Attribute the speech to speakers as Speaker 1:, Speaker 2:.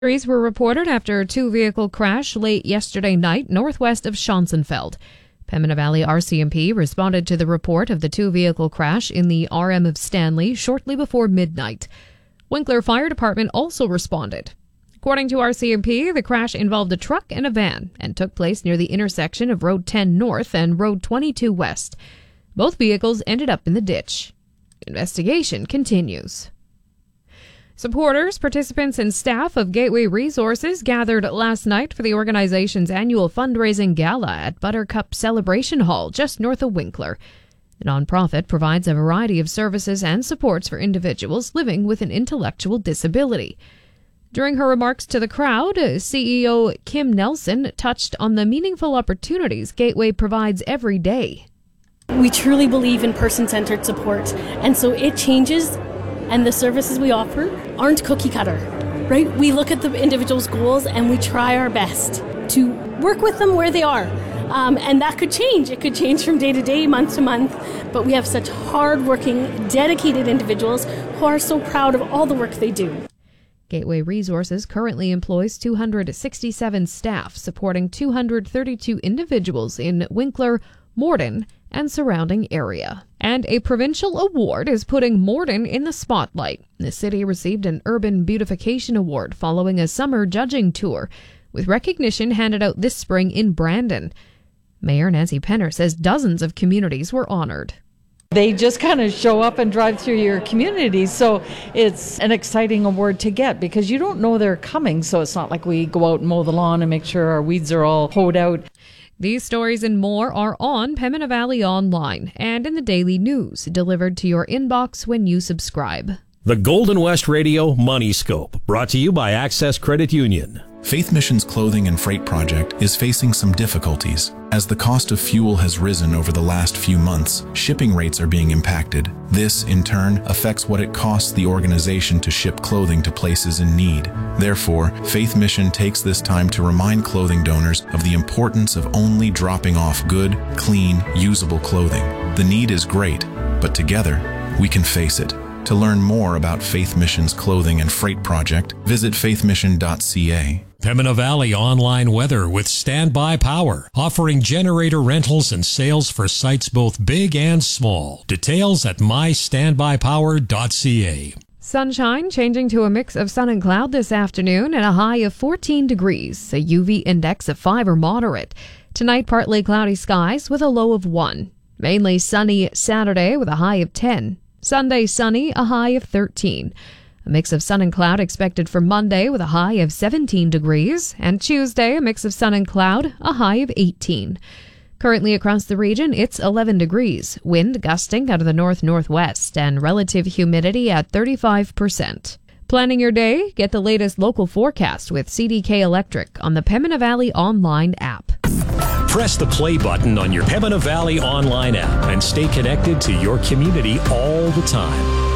Speaker 1: Injuries were reported after a two-vehicle crash late yesterday night northwest of Schonsenfeld. Pembina Valley RCMP responded to the report of the two-vehicle crash in the RM of Stanley shortly before midnight. Winkler Fire Department also responded. According to RCMP, the crash involved a truck and a van and took place near the intersection of Road 10 North and Road 22 West. Both vehicles ended up in the ditch. Investigation continues. Supporters, participants, and staff of Gateway Resources gathered last night for the organization's annual fundraising gala at Buttercup Celebration Hall just north of Winkler. The nonprofit provides a variety of services and supports for individuals living with an intellectual disability. During her remarks to the crowd, CEO Kim Nelson touched on the meaningful opportunities Gateway provides every day.
Speaker 2: We truly believe in person-centered support, and so it changes, and the services we offer aren't cookie cutter, right? We look at the individual's goals and we try our best to work with them where they are. And that could change. It could change from day to day, month to month, but we have such hard-working, dedicated individuals who are so proud of all the work they do.
Speaker 1: Gateway Resources currently employs 267 staff, supporting 232 individuals in Winkler, Morden, and surrounding area. And a provincial award is putting Morden in the spotlight. The city received an Urban Beautification Award following a summer judging tour, with recognition handed out this spring in Brandon. Mayor Nancy Penner says dozens of communities were honored.
Speaker 3: They just kind of show up and drive through your community, so it's an exciting award to get because you don't know they're coming, so it's not like we go out and mow the lawn and make sure our weeds are all hoed out.
Speaker 1: These stories and more are on Pembina Valley Online and in the Daily News, delivered to your inbox when you subscribe.
Speaker 4: The Golden West Radio Money Scope, brought to you by Access Credit Union.
Speaker 5: Faith Mission's clothing and freight project is facing some difficulties. As the cost of fuel has risen over the last few months, shipping rates are being impacted. This, in turn, affects what it costs the organization to ship clothing to places in need. Therefore, Faith Mission takes this time to remind clothing donors of the importance of only dropping off good, clean, usable clothing. The need is great, but together, we can face it. To learn more about Faith Mission's clothing and freight project, visit faithmission.ca.
Speaker 4: Pembina Valley Online Weather with Standby Power, offering generator rentals and sales for sites both big and small. Details at mystandbypower.ca.
Speaker 1: Sunshine changing to a mix of sun and cloud this afternoon and a high of 14 degrees, a UV index of 5 or moderate. Tonight, partly cloudy skies with a low of 1. Mainly sunny Saturday with a high of 10. Sunday sunny, a high of 13. A mix of sun and cloud expected for Monday with a high of 17 degrees, and Tuesday a mix of sun and cloud, a high of 18. Currently across the region, it's 11 degrees, wind gusting out of the north-northwest, and relative humidity at 35%. Planning your day? Get the latest local forecast with CDK Electric on the Pembina Valley Online app.
Speaker 4: Press the play button on your Pembina Valley Online app and stay connected to your community all the time.